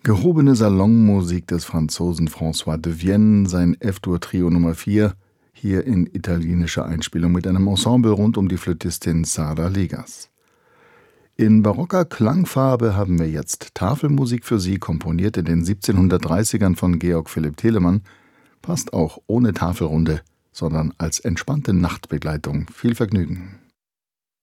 Gehobene Salonmusik des Franzosen François de Vienne, sein F-Dur-Trio Nummer 4, hier in italienischer Einspielung mit einem Ensemble rund um die Flötistin Sara Legas. In barocker Klangfarbe haben wir jetzt Tafelmusik für Sie, komponiert in den 1730ern von Georg Philipp Telemann, passt auch ohne Tafelrunde, sondern als entspannte Nachtbegleitung. Viel Vergnügen.